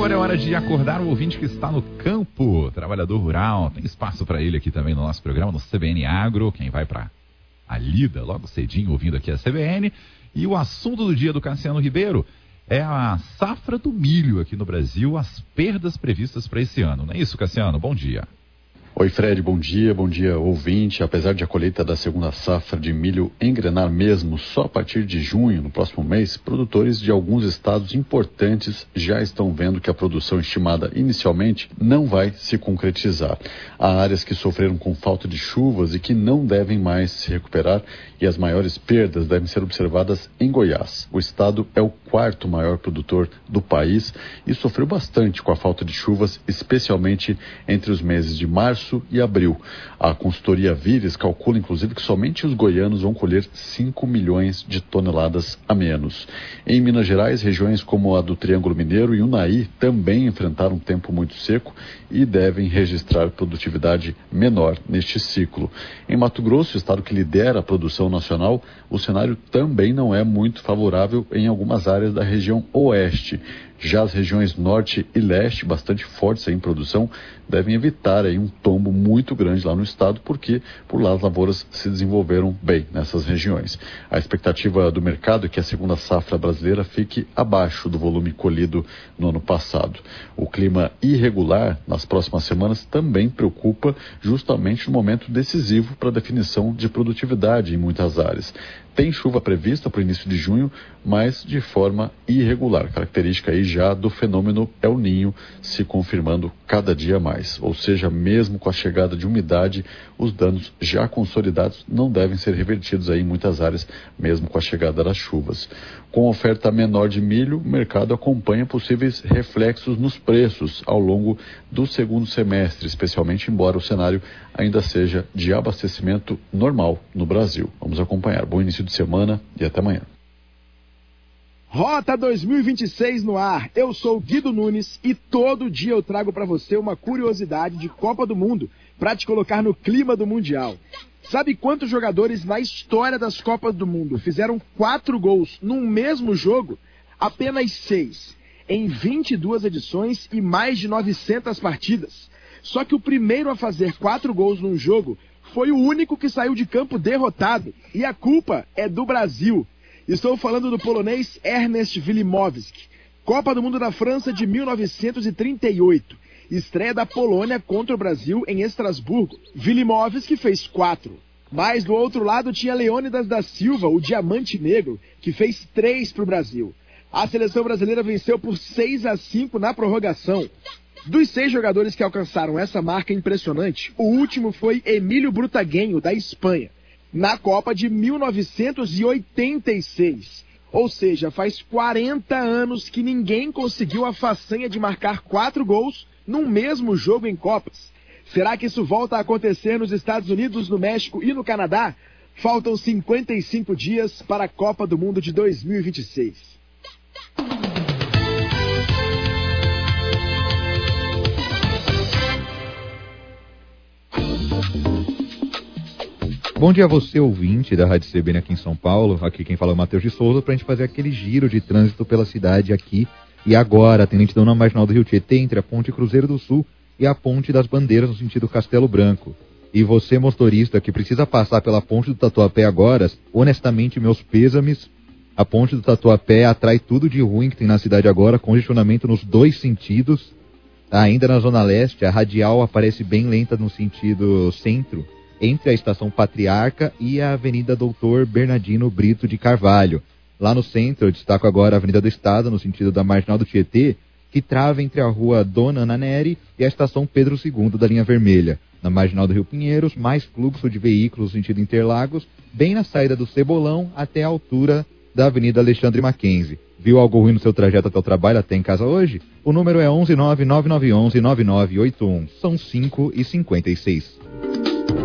agora é hora de acordar o ouvinte que está no campo, trabalhador rural. Tem espaço para ele aqui também no nosso programa, no CBN Agro. Quem vai para a lida logo cedinho ouvindo aqui a CBN. E o assunto do dia do Cassiano Ribeiro é a safra do milho aqui no Brasil, as perdas previstas para esse ano. Não é isso, Cassiano? Bom dia. Oi, Fred, bom dia ouvinte. Apesar de a colheita da segunda safra de milho engrenar mesmo só a partir de junho, no próximo mês, produtores de alguns estados importantes já estão vendo que a produção estimada inicialmente não vai se concretizar. Há áreas que sofreram com falta de chuvas e que não devem mais se recuperar, e as maiores perdas devem ser observadas em Goiás. O estado é o quarto maior produtor do país e sofreu bastante com a falta de chuvas, especialmente entre os meses de março e abril. A consultoria Vires calcula, inclusive, que somente os goianos vão colher 5 milhões de toneladas a menos. Em Minas Gerais, regiões como a do Triângulo Mineiro e Unai também enfrentaram um tempo muito seco e devem registrar produtividade menor neste ciclo. Em Mato Grosso, estado que lidera a produção nacional, o cenário também não é muito favorável em algumas áreas da região oeste. Já as regiões norte e leste, bastante fortes em produção, devem evitar um tombo muito grande lá no estado, porque por lá as lavouras se desenvolveram bem nessas regiões. A expectativa do mercado é que a segunda safra brasileira fique abaixo do volume colhido no ano passado. O clima irregular nas próximas semanas também preocupa, justamente no momento decisivo para a definição de produtividade em muitas áreas. Tem chuva prevista para o início de junho, mas de forma irregular, característica aí já do fenômeno El Niño se confirmando cada dia mais. Ou seja, mesmo com a chegada de umidade, os danos já consolidados não devem ser revertidos aí em muitas áreas, mesmo com a chegada das chuvas. Com oferta menor de milho, o mercado acompanha possíveis reflexos nos preços ao longo do segundo semestre, especialmente embora o cenário ainda seja de abastecimento normal no Brasil. Vamos acompanhar. Bom início de semana e até amanhã. Rota 2026 no ar. Eu sou Guido Nunes e todo dia eu trago para você uma curiosidade de Copa do Mundo para te colocar no clima do Mundial. Sabe quantos jogadores na história das Copas do Mundo fizeram 4 gols num mesmo jogo? Apenas 6. Em 22 edições e mais de 900 partidas. Só que o primeiro a fazer 4 gols num jogo foi o único que saiu de campo derrotado. E a culpa é do Brasil. Estou falando do polonês Ernest Wilimowski. Copa do Mundo da França de 1938. Estreia da Polônia contra o Brasil em Estrasburgo. Wilimowski fez 4. Mas do outro lado tinha Leônidas da Silva, o Diamante Negro, que fez 3 para o Brasil. A seleção brasileira venceu por 6-5 na prorrogação. Dos 6 jogadores que alcançaram essa marca impressionante, o último foi Emílio Brutaguenho, da Espanha, na Copa de 1986. Ou seja, faz 40 anos que ninguém conseguiu a façanha de marcar 4 gols num mesmo jogo em Copas. Será que isso volta a acontecer nos Estados Unidos, no México e no Canadá? Faltam 55 dias para a Copa do Mundo de 2026. Bom dia a você, ouvinte da Rádio CBN aqui em São Paulo. Aqui quem fala é o Matheus de Souza, para a gente fazer aquele giro de trânsito pela cidade aqui e agora. Tem lentidão na marginal do Rio Tietê, entre a Ponte Cruzeiro do Sul e a Ponte das Bandeiras, no sentido Castelo Branco. E você, motorista, que precisa passar pela Ponte do Tatuapé agora, honestamente, meus pêsames. A Ponte do Tatuapé atrai tudo de ruim que tem na cidade agora, congestionamento nos 2 sentidos. Ainda na Zona Leste, a radial aparece bem lenta no sentido centro, entre a Estação Patriarca e a Avenida Doutor Bernardino Brito de Carvalho. Lá no centro, eu destaco agora a Avenida do Estado, no sentido da Marginal do Tietê, que trava entre a Rua Dona Ana Neri e a Estação Pedro II da linha vermelha. Na Marginal do Rio Pinheiros, mais fluxo de veículos no sentido Interlagos, bem na saída do Cebolão até a altura da Avenida Alexandre Mackenzie. Viu algo ruim no seu trajeto até o trabalho, até em casa hoje? O número é 11999119981. São 5h56.